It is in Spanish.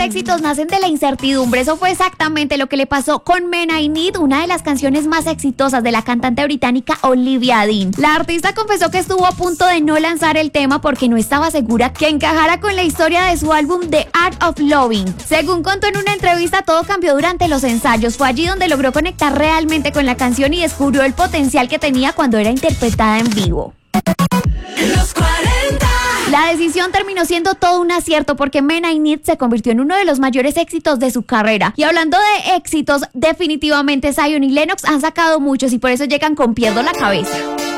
éxitos nacen de la incertidumbre. Eso fue exactamente lo que le pasó con Men I Need, una de las canciones más exitosas de la cantante británica Olivia Dean. La artista confesó que estuvo a punto de no lanzar el tema porque no estaba segura que encajara con la historia de su álbum The Art of Loving. Según contó en una entrevista, todo cambió durante los ensayos. Fue allí donde logró conectar realmente con la canción y descubrió el potencial que tenía cuando era interpretada en vivo. Los 40. La decisión terminó siendo todo un acierto porque Men I Need se convirtió en uno de los mayores éxitos de su carrera. Y hablando de éxitos, definitivamente Zion y Lennox han sacado muchos y por eso llegan con Pierdo la Cabeza.